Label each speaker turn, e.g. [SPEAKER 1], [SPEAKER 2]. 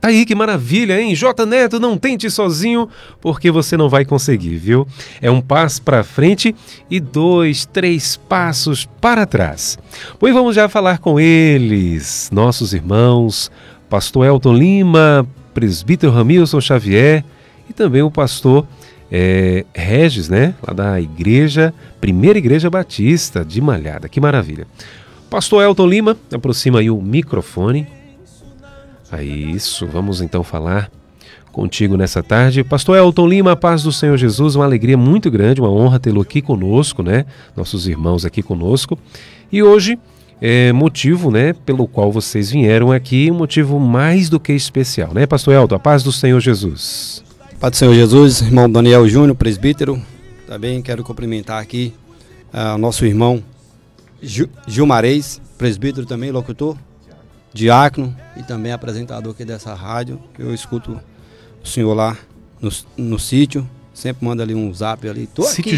[SPEAKER 1] Tá aí, que maravilha, hein? J Neto, não tente sozinho, porque você não vai conseguir, viu? É um passo para frente e 2, 3 passos para trás. Pois vamos já falar com eles, nossos irmãos, pastor Elton Lima, presbítero Ramilson Xavier e também o pastor Regis, né? Lá da Primeira Igreja Batista de Malhada. Que maravilha. Pastor Elton Lima, aproxima aí o microfone. Isso, vamos então falar contigo nessa tarde. Pastor Elton Lima, a paz do Senhor Jesus, uma alegria muito grande, uma honra tê-lo aqui conosco, né? Nossos irmãos aqui conosco. E hoje, motivo, né, pelo qual vocês vieram aqui, um motivo mais do que especial, né, Pastor Elton? A paz do Senhor Jesus.
[SPEAKER 2] Paz do Senhor Jesus, irmão Daniel Júnior, presbítero. Também quero cumprimentar aqui o nosso irmão Gilmarez, presbítero também, locutor, diácono e também apresentador aqui dessa rádio, que eu escuto o senhor lá no sítio, sempre manda ali um zap ali. Tô aqui.